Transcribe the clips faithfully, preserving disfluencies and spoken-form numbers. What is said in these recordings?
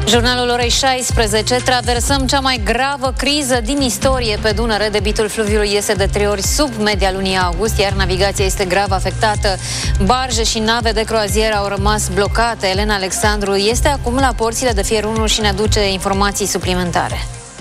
Jurnalul orei șaisprezece, traversăm cea mai gravă criză din istorie pe Dunăre. Debitul fluviului este de trei ori sub media lunii august, iar navigația este grav afectată. Barje și nave de croazieră au rămas blocate. Elena Alexandru este acum la porțile de Fier unu și ne aduce informații suplimentare.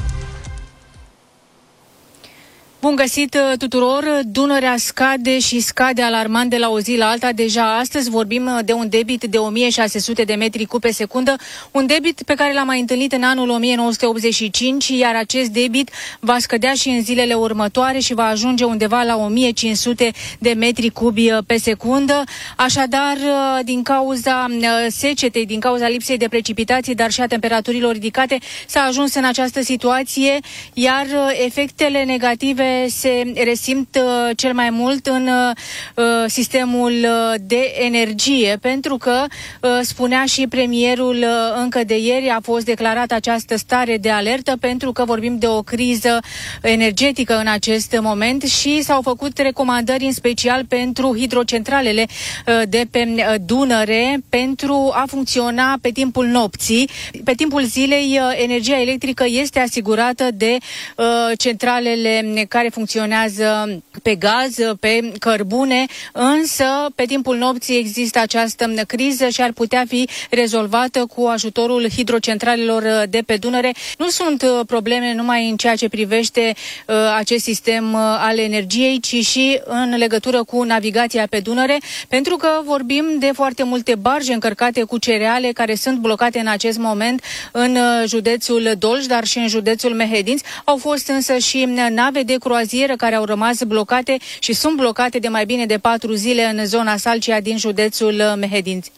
Bun găsit tuturor! Dunărea scade și scade alarmant de la o zi la alta. Deja astăzi vorbim de un debit de o mie șase sute de metri cub pe secundă, un debit pe care l-am mai întâlnit în anul o mie nouă sute optzeci și cinci, iar acest debit va scădea și în zilele următoare și va ajunge undeva la o mie cinci sute de metri cubi pe secundă. Așadar, din cauza secetei, din cauza lipsei de precipitații, dar și a temperaturilor ridicate, s-a ajuns în această situație, iar efectele negative se resimt uh, cel mai mult în uh, sistemul uh, de energie, pentru că, uh, spunea și premierul uh, încă de ieri, a fost declarată această stare de alertă pentru că vorbim de o criză energetică în acest moment și s-au făcut recomandări în special pentru hidrocentralele uh, de pe uh, Dunăre pentru a funcționa pe timpul nopții. Pe timpul zilei, uh, energia electrică este asigurată de uh, centralele care funcționează pe gaz, pe cărbune, însă pe timpul nopții există această criză și ar putea fi rezolvată cu ajutorul hidrocentralelor de pe Dunăre. Nu sunt probleme numai în ceea ce privește uh, acest sistem uh, al energiei, ci și în legătură cu navigația pe Dunăre, pentru că vorbim de foarte multe barje încărcate cu cereale care sunt blocate în acest moment în uh, județul Dolj, dar și în județul Mehedinți. Au fost însă și nave de croazieră care au rămas blocate și sunt blocate de mai bine de patru zile în zona Salcia din județul Mehedinți.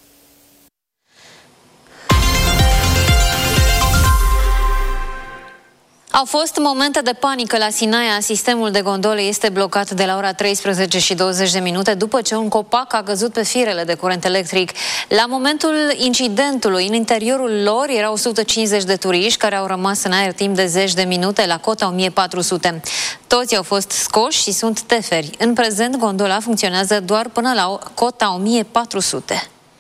Au fost momente de panică la Sinaia. Sistemul de gondole este blocat de la ora treisprezece și douăzeci de minute după ce un copac a căzut pe firele de curent electric. La momentul incidentului, în interiorul lor erau o sută cincizeci de turiști care au rămas în aer timp de zeci de minute la cota o mie patru sute. Toți au fost scoși și sunt teferi. În prezent, gondola funcționează doar până la cota o mie patru sute.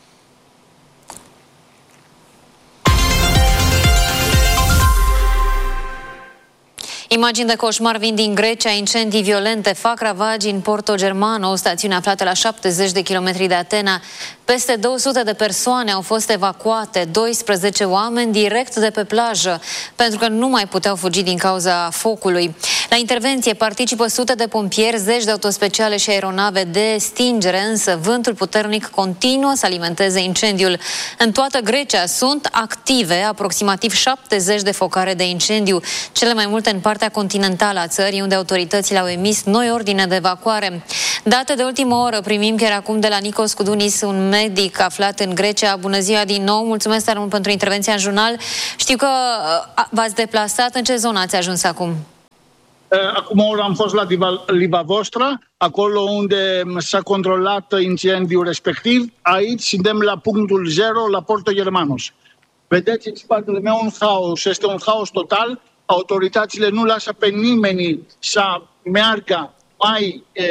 Imagini de coșmar vin din Grecia. Incendii violente fac ravagii în Porto Germano, o stațiune aflată la șaptezeci de kilometri de Atena. Peste două sute de persoane au fost evacuate, doisprezece oameni direct de pe plajă, pentru că nu mai puteau fugi din cauza focului. La intervenție participă sute de pompieri, zeci de autospeciale și aeronave de stingere, însă vântul puternic continuă să alimenteze incendiul. În toată Grecia sunt active aproximativ șaptezeci de focare de incendiu, cele mai multe în partea continentală a țării, unde autoritățile au emis noi ordine de evacuare. Date de ultimă oră primim chiar acum de la Nikos Koudunis, un medic aflat în Grecia. Bună ziua din nou, mulțumesc tare mult pentru intervenția în jurnal. Știu că v-ați deplasat, în ce zonă ați ajuns acum? Acum o oră am fost la Libavostra, acolo unde s-a controlat incendiul respectiv. Aici suntem la punctul zero, la Porto Germanos. Vedeți în spatele meu un haos, este un haos total. Autoritățile nu lasă pe nimeni să meargă mai, e,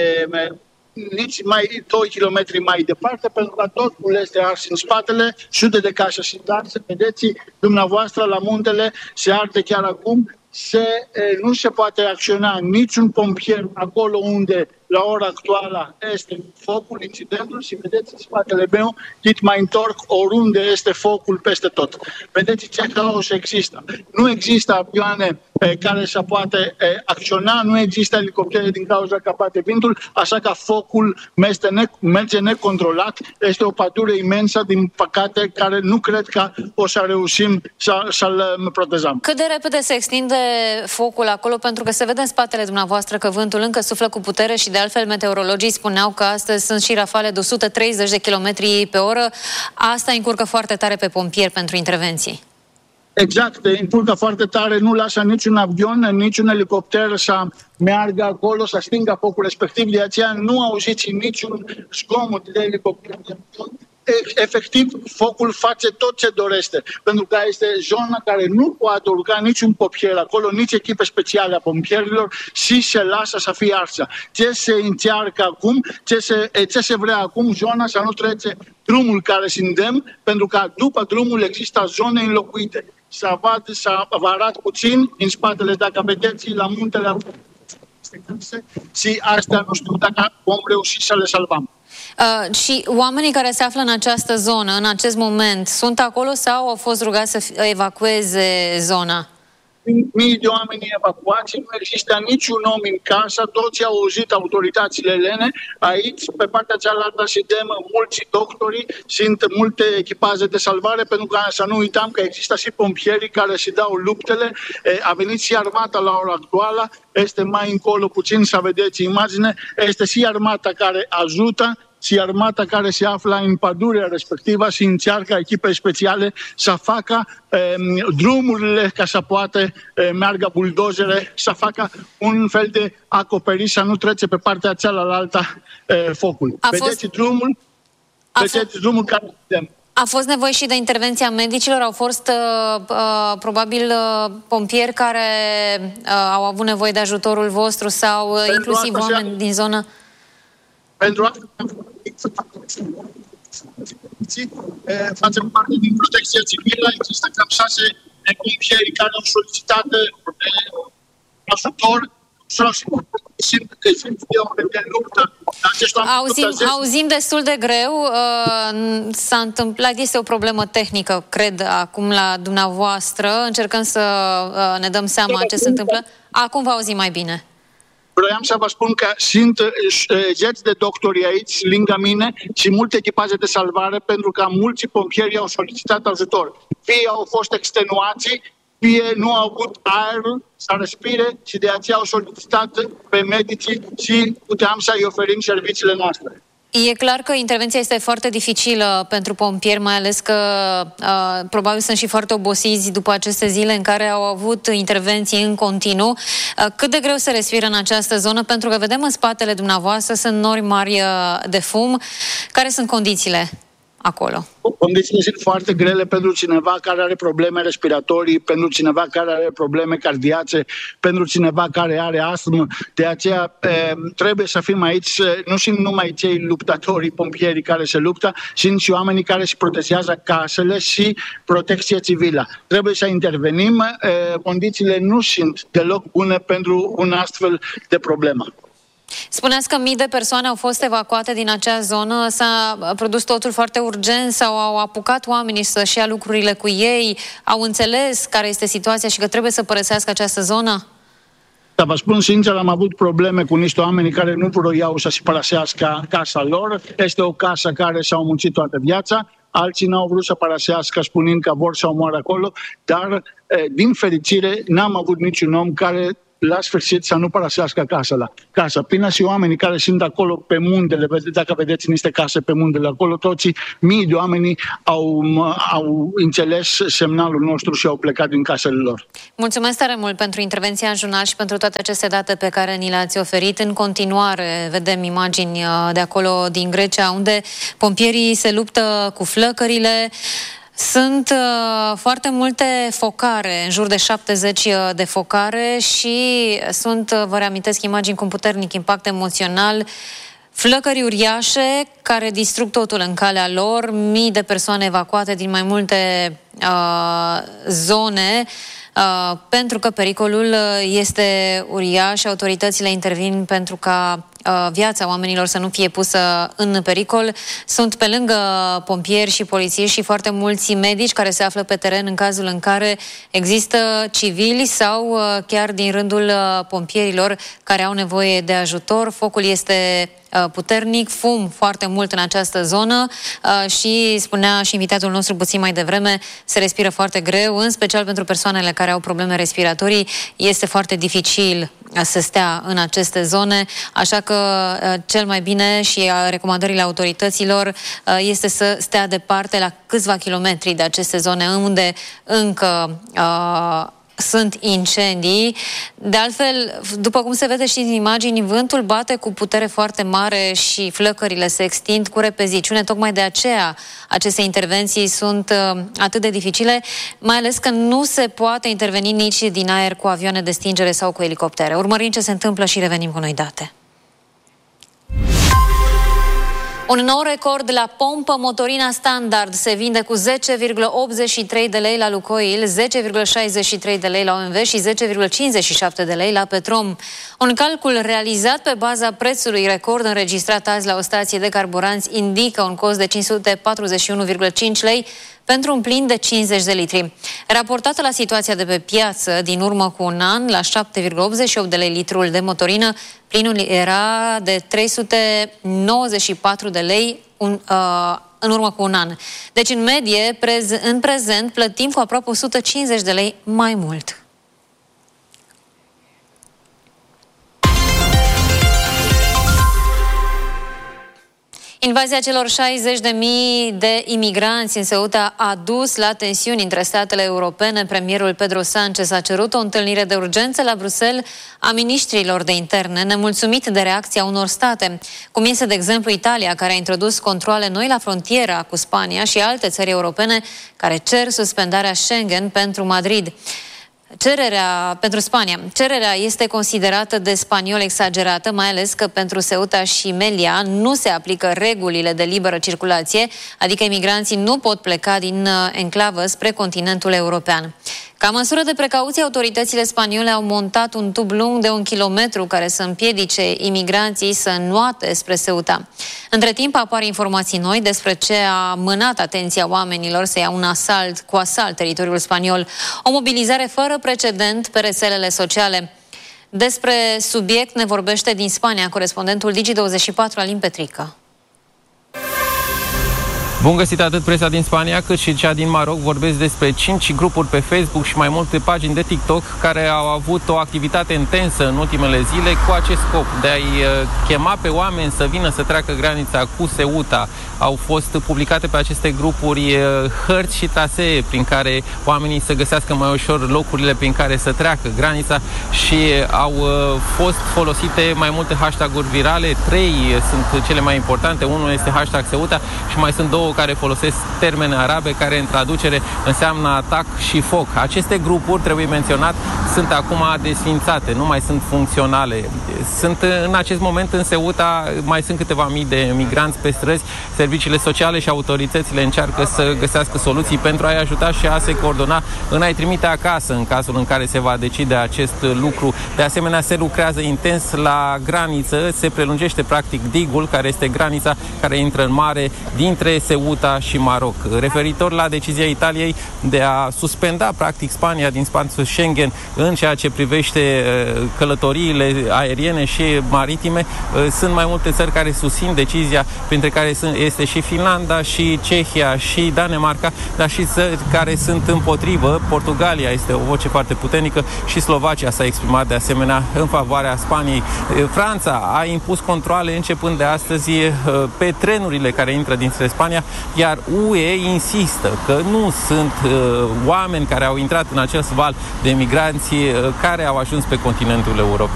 nici mai doi kilometri mai departe, pentru că totul este ars în spatele, sute de case sunt arse. Vedeți, dumneavoastră, la muntele se arde chiar acum. Se, e, nu se poate acționa niciun pompier acolo unde la ora actuală este focul, incidentul, și vedeți în spatele meu, cât mai întorc, oriunde este focul peste tot. Vedeți ce haos există. Nu există avioane pe care să poate e, acționa, nu există elicoptere din cauza că bate vântul, așa că focul merge, ne, merge necontrolat. Este o pădure imensă, din păcate, care nu cred că o să reușim să, să-l protejăm. Cât de repede se extinde focul acolo? Pentru că se vede în spatele dumneavoastră că vântul încă suflă cu putere și de altfel meteorologii spuneau că astăzi sunt și rafale de o sută treizeci de kilometri pe oră. Asta încurcă foarte tare pe pompieri pentru intervenții. Exact, încurcă foarte tare, nu lasă niciun avion, niciun elicopter să meargă acolo, să stingă focul respectiv. De aceea nu auziți niciun zgomot de elicopter. efectiv, focul face tot ce dorește, pentru că este zona care nu poate urca niciun pompier acolo, nici echipe speciale a pompierilor și se lasă să fie arsă. Ce se încearcă acum, ce se, ce se vrea acum, zona să nu trece drumul care se îndemn, pentru că după drumul există zone înlocuite. Să văd, să vă arăt puțin în spatele, dacă vedeți, la muntele și astea nu știu dacă vom reuși să le salvăm. Uh, și oamenii care se află în această zonă, în acest moment, sunt acolo sau au fost rugați să evacueze zona? Mii de oameni evacuați, nu există niciun om în casă, toți au auzit autoritățile elene. Aici, pe partea cealaltă, se dăm mulți doctori, sunt multe echipaje de salvare, pentru că să nu uităm că există și pompierii care se dau luptele. A venit și armata la ora actuală, este mai încolo puțin să vedeți imagine, este și armata care ajută și armata care se află în pădurea respectivă și încearcă echipe speciale să facă um, drumurile ca să poate um, meargă buldozere, să facă un fel de acoperiș, să nu trece pe partea cealaltă uh, focul. A vedeți fost... drumul? A vedeți fost... drumul care vedem. A fost nevoie și de intervenția medicilor? Au fost uh, uh, probabil uh, pompieri care uh, au avut nevoie de ajutorul vostru sau uh, inclusiv oameni se... din zonă? Pentru asta facem parte din protecția civilă, există cam șase pompieri care au solicitat ajutor. Auzim, auzim destul de greu. S-a întâmplat, este o problemă tehnică, cred, acum la dumneavoastră. Încercăm să ne dăm seama ce se întâmplă. Acum vă auzim mai bine. Vroiam să vă spun că sunt zeci de doctori aici, lângă mine, și multe echipaje de salvare, pentru că mulți pompieri au solicitat ajutor. Fie au fost extenuați, fie nu au avut aer să respire și de aceea au solicitat pe medici și puteam să-i oferim serviciile noastre. E clar că intervenția este foarte dificilă pentru pompieri, mai ales că uh, probabil sunt și foarte obosiți după aceste zile în care au avut intervenții în continuu. Uh, cât de greu se respiră în această zonă? Pentru că vedem în spatele dumneavoastră sunt nori mari de fum. Care sunt condițiile acolo? Condițiile sunt foarte grele pentru cineva care are probleme respiratorii, pentru cineva care are probleme cardiace, pentru cineva care are astm. De aceea e, trebuie să fim aici. Nu sunt numai cei luptătorii, pompierii care se luptă, sunt și oamenii care se protejează casele și protecția civilă. Trebuie să intervenim. E, condițiile nu sunt deloc bune pentru un astfel de problemă. Spuneați că mii de persoane au fost evacuate din acea zonă, s-a produs totul foarte urgent sau au apucat oamenii să-și ia lucrurile cu ei, au înțeles care este situația și că trebuie să părăsească această zonă? Da, vă spun sincer, am avut probleme cu niște oameni care nu vroiau să-și părăsească casa lor. Este o casă care și-au muncit toată viața. Alții n-au vrut să părăsească spunând că vor să omoară acolo, dar din fericire n-am avut niciun om care la sfârșit să nu părăsească casa la casa. Până și oamenii care sunt acolo pe muntele, dacă vedeți niște case pe muntele acolo, toți mii de oameni au, au înțeles semnalul nostru și au plecat din casele lor. Mulțumesc tare mult pentru intervenția în jurnal și pentru toate aceste date pe care ni le-ați oferit. În continuare vedem imagini de acolo din Grecia, unde pompierii se luptă cu flăcările. Sunt uh, foarte multe focare, în jur de șaptezeci de focare și sunt, uh, vă reamintesc, imagini cu un puternic impact emoțional, flăcări uriașe care distrug totul în calea lor, mii de persoane evacuate din mai multe uh, zone, uh, pentru că pericolul este uriaș. Autoritățile intervin pentru ca uh, viața oamenilor să nu fie pusă în pericol. Sunt pe lângă pompieri și polițiști și foarte mulți medici care se află pe teren în cazul în care există civili sau uh, chiar din rândul uh, pompierilor care au nevoie de ajutor. Focul este uh, puternic, fum foarte mult în această zonă uh, și spunea și invitatul nostru puțin mai devreme, se respiră foarte greu, în special pentru persoanele care au probleme respiratorii. Este foarte dificil să stea în aceste zone, așa că cel mai bine și recomandările autorităților este să stea departe la câțiva kilometri de aceste zone unde încă uh, sunt incendii. De altfel, după cum se vede și din imagini, vântul bate cu putere foarte mare și flăcările se extind cu repeziciune. Tocmai de aceea aceste intervenții sunt uh, atât de dificile, mai ales că nu se poate interveni nici din aer cu avioane de stingere sau cu elicoptere. Urmărim ce se întâmplă și revenim cu noi date. Un nou record la pompă, motorina standard se vinde cu zece virgulă optzeci și trei de lei la Lukoil, zece virgulă șaizeci și trei de lei la O M V și zece virgulă cincizeci și șapte de lei la Petrom. Un calcul realizat pe baza prețului record înregistrat azi la o stație de carburanți indică un cost de cinci sute patruzeci și unu virgulă cinci lei pentru un plin de cincizeci de litri. Raportată la situația de pe piață din urmă cu un an, la șapte virgulă optzeci și opt de lei litrul de motorină, plinul era de trei sute nouăzeci și patru de lei un, uh, în urmă cu un an. Deci, în medie, prez, în prezent, plătim cu aproape o sută cincizeci de lei mai mult. Invazia celor șaizeci de mii de imigranți în Ceuta a dus la tensiuni între statele europene. Premierul Pedro Sánchez a cerut o întâlnire de urgență la Bruxelles a miniștrilor de interne, nemulțumit de reacția unor state, cum este, de exemplu, Italia, care a introdus controale noi la frontiera cu Spania, și alte țări europene care cer suspendarea Schengen pentru Madrid. Cererea pentru Spania. Cererea este considerată de spanioli exagerată, mai ales că pentru Ceuta și Melilla nu se aplică regulile de liberă circulație, adică imigranții nu pot pleca din enclavă spre continentul european. Ca măsură de precauție, autoritățile spaniole au montat un tub lung de un kilometru care să împiedice imigranții să înnoate spre Ceuta. Între timp apar informații noi despre ce a mânat atenția oamenilor să ia un asalt cu asalt teritoriul spaniol. O mobilizare fără precedent pe rețelele sociale. Despre subiect ne vorbește din Spania corespondentul Digi douăzeci și patru Alin Petrică. Bun găsit, atât presa din Spania cât și cea din Maroc vorbesc despre cinci grupuri pe Facebook și mai multe pagini de TikTok care au avut o activitate intensă în ultimele zile cu acest scop de a-i chema pe oameni să vină să treacă granița cu Ceuta. Au fost publicate pe aceste grupuri hărți și trasee prin care oamenii să găsească mai ușor locurile prin care să treacă granița și au fost folosite mai multe hashtag-uri virale. Trei sunt cele mai importante. Unul este hashtag Ceuta și mai sunt două care folosesc termene arabe care în traducere înseamnă atac și foc. Aceste grupuri, trebuie menționat, sunt acum desfințate, nu mai sunt funcționale. Sunt în acest moment în Ceuta, mai sunt câteva mii de migranți pe străzi. Serviciile sociale și autoritățile încearcă să găsească soluții pentru a-i ajuta și a se coordona în a-i trimite acasă în cazul în care se va decide acest lucru. De asemenea, se lucrează intens la graniță, se prelungește practic digul, care este granița care intră în mare dintre Ceuta și Maroc. Referitor la decizia Italiei de a suspenda practic Spania din spațiul Schengen în ceea ce privește călătoriile aeriene și maritime, sunt mai multe țări care susțin decizia, printre care este și Finlanda, și Cehia, și Danemarca, dar și țări care sunt împotrivă. Portugalia este o voce foarte puternică și Slovacia s-a exprimat de asemenea în favoarea Spaniei. Franța a impus controale începând de astăzi pe trenurile care intră dinspre Spania, iar U E insistă că nu sunt uh, oameni care au intrat în acest val de migranți uh, care au ajuns pe continentul european.